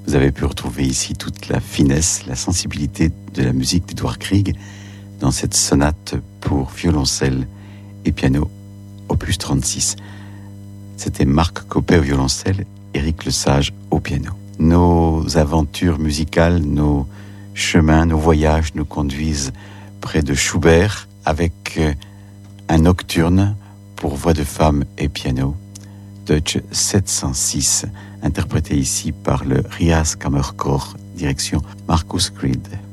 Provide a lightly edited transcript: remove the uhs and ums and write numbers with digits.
Vous avez pu retrouver ici toute la finesse, la sensibilité de la musique d'Edouard Grieg dans cette sonate pour violoncelle et piano, opus 36. C'était Marc Coppet au violoncelle, Éric Lesage au piano. Nos aventures musicales, nos chemins, nos voyages nous conduisent près de Schubert avec un nocturne pour voix de femme et piano, Deutsche 706, interprété ici par le Rias Kammerchor, direction Markus Creed.